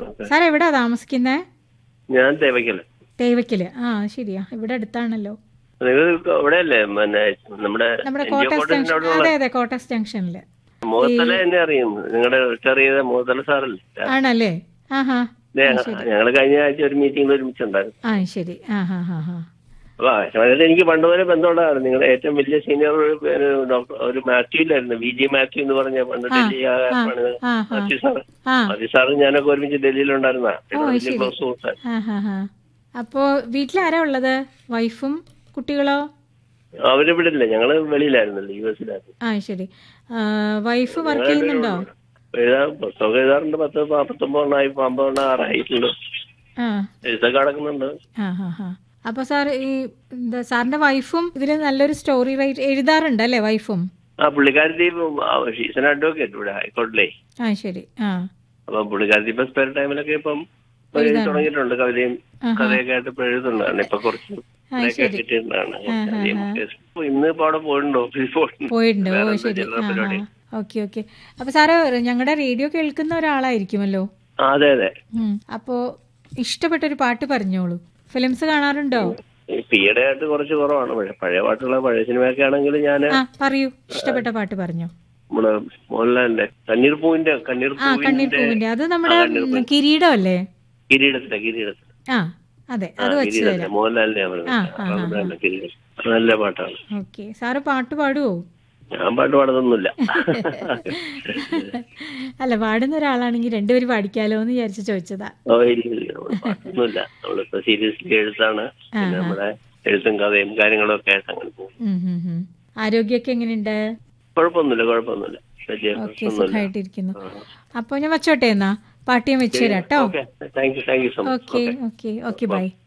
Sir എവിടാ താമസിക്കുന്നേ? ഞാൻ തേവയ്ക്കല്. തേവയ്ക്കല്. ആ ശരിയാ, ഇവിടെ അടുത്താണല്ലോ. നിങ്ങൾ ഇവിടെയല്ലേ പിന്നെ നമ്മുടെ നമ്മുടെ NGO കോട്ടസ് കോട്ടേജിന്റെ ജംഗ്ഷൻ. അവിടെയുള്ള അതെ അതെ, കോട്ടസ് ജംഗ്ഷനില്. മുഖത്തല എന്നെ അറിയും, നിങ്ങളുടെ ചെറിയ മുഖത്തല സാറല്ലേ? ആണല്ലേ? ആഹാ. ഞങ്ങള് കഴിഞ്ഞ ആഴ്ച ഒരു മീറ്റിംഗിൽ ഒരുമിച്ചുണ്ടായിരുന്നു. ആ ശരി. ആ ഹാ ഹാ ഹാ. അപ്പൊ ആശുപത്രിയിൽ എനിക്ക് പണ്ടുപോലെ ബന്ധമുണ്ടായിരുന്നു. നിങ്ങളുടെ ഏറ്റവും വലിയ സീനിയർ ഒരു മാത്യു ഇല്ലായിരുന്നു, VG മാത്യു എന്ന് പറഞ്ഞ പണ്ട് ഡൽഹി മാത്യു സാറ്. മാത്യു സാറ് ഞാനൊക്കെ ഒരുമിച്ച് ഡൽഹിയിലുണ്ടായിരുന്ന വലിയ ക്ലോസ് സുഹൃത്തായിരുന്നു. അപ്പോ വീട്ടിലാരാ ഉള്ളത്? വൈഫും കുട്ടികളോ? അവരിവിടെ ഇല്ല, ഞങ്ങള് വെളിയിലായിരുന്നല്ലോ, US-ലായിരുന്നു. ആ ശരി. വൈഫ് വർക്ക് ചെയ്യുന്നുണ്ടോ? പുസ്തകം എഴുതാറുണ്ട്. 49 50 എഴുത്തൊക്കെ നടക്കുന്നുണ്ട്. അപ്പൊ സാർ ഈ സാറിന്റെ വൈഫും ഇതില് നല്ലൊരു സ്റ്റോറി റൈറ്റ് എഴുതാറുണ്ട് അല്ലേ? വൈഫും പുള്ളിക്കാരത്തി ഷീസൺ അഡ്വക്കേറ്റ് ഇവിടെ ഹൈക്കോർട്ടിലെ. ശരി. അപ്പൊ പുള്ളിക്കാരത്തി ഇപ്പൊ സ്പെയർ ടൈമിലൊക്കെ ഇപ്പം തുടങ്ങിയിട്ടുണ്ട്. കവിതയും കഥയൊക്കെ ആയിട്ട് ഇപ്പൊ എഴുതുന്നതാണ്. ഇപ്പൊ കുറച്ച് കിട്ടിയിട്ടുണ്ടാണ്. ഇന്ന് ഇപ്പൊ അവിടെ പോയിട്ടുണ്ട്, ഓഫീസിൽ പോയിട്ടുണ്ട്. ഓ ശരി. Okay okay. അപ്പൊ സാറ് ഞങ്ങളുടെ റേഡിയോ കേൾക്കുന്ന ഒരാളായിരിക്കുമല്ലോ? അതെ അതെ. അപ്പോ ഇഷ്ടപ്പെട്ടൊരു പാട്ട് പറഞ്ഞോളൂ. ഫിലിംസ് കാണാറുണ്ടോ? ഈയിടെ ആയിട്ട് കുറച്ച് കുറവാണ്. പഴയ പാട്ടുള്ള പഴയ സിനിമയൊക്കെ ആണെങ്കിൽ ഞാൻ പറയൂ, ഇഷ്ടപ്പെട്ട പാട്ട് പറഞ്ഞോ. നമ്മുടെ മോഹൻലാലിന്റെ കണ്ണീർ പൂവിന്റെ അത് നമ്മുടെ കിരീടം അല്ലേ? കിരീടത്തിലെ അതെ, അത് വെച്ചതല്ലേ മോഹൻലാലിന്റെ കിരീടം. നല്ല പാട്ടാണ്. ഓക്കെ. സാറ് പാട്ട് പാടുവോ? ഞാൻ പാട്ട് പാടുന്നൊന്നുമില്ല. അല്ല, പാടുന്ന ഒരാളാണെങ്കിൽ രണ്ടുപേരും പാടിക്കാലോ എന്ന് വിചാരിച്ചു ചോദിച്ചതാ. പാട്ടൊന്നുമില്ല. നമ്മളിപ്പോ സീരിയസ്ലി എഴുത്താണ്. നമ്മുടെ എഴുത്തും കഥയും കാര്യങ്ങളും ഒക്കെ ആയിട്ട് അങ്ങനെ പോകും. ആരോഗ്യമൊക്കെ എങ്ങനെയുണ്ട്? കുഴപ്പമൊന്നുമില്ല. സുഖമായിട്ടിരിക്കുന്നു. അപ്പൊ ഞാൻ വച്ചോട്ടെ, എന്നാ പാട്ടിയും വെച്ചു തരാം കേട്ടോ. Thank you so much. Okay bye.